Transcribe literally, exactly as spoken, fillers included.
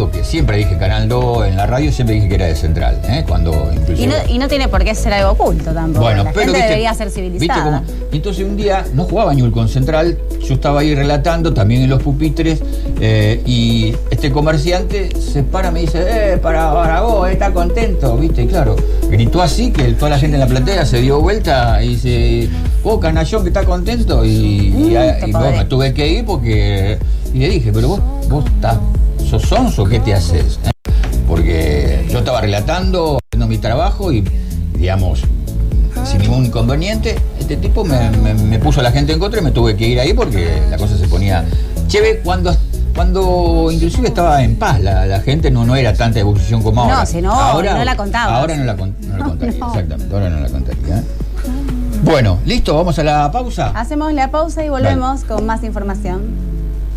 digo que siempre dije Canal dos en la radio, siempre dije que era de Central, ¿eh? Cuando y, no, y no tiene por qué ser algo oculto tampoco. Bueno, la pero gente viste, debería ser civilizada. ¿viste cómo? Entonces un día no jugaba Newell's con Central, yo estaba ahí relatando, también en los pupitres, eh, y este comerciante se para, me dice, eh, para, para vos, está contento, ¿viste? Y claro, gritó así que toda la gente en la platea se dio vuelta y dice, vos, canallón, que está contento, y, mm, y, y vos, me tuve que ir porque, y le dije, pero vos, vos estás, sos sonso, ¿qué te haces? ¿Eh? Porque yo estaba relatando, haciendo mi trabajo y, digamos, sin ningún inconveniente, este tipo me, me, me puso a la gente en contra y me tuve que ir ahí porque la cosa se ponía chévere cuando, cuando inclusive estaba en paz la, la gente, no, no era tanta ebullición como ahora. No, si no, ahora, no la contabas. Ahora no la, no la contaría, no. Exactamente, ahora no la contaría. ¿eh? Bueno, listo, vamos a la pausa. Hacemos la pausa y volvemos Dale. con más información.